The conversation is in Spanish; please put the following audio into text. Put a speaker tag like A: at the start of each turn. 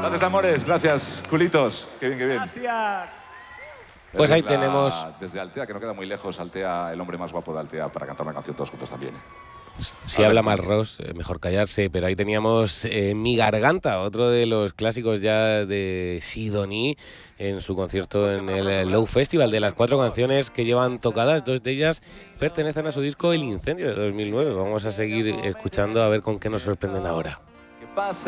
A: Gracias, amores. Gracias, culitos. Qué bien, qué bien.
B: Gracias.
C: Pues ahí tenemos...
A: Desde Altea, que no queda muy lejos, Altea, el hombre más guapo de Altea, para cantar una canción todos juntos también.
C: Si habla mal Ross, mejor callarse, pero ahí teníamos Mi Garganta, otro de los clásicos ya de Sidoní en su concierto en el Low Festival. De las 4 canciones que llevan tocadas, 2 de ellas pertenecen a su disco El Incendio de 2009. Vamos a seguir escuchando a ver con qué nos sorprenden ahora.
A: ¿Qué pasa?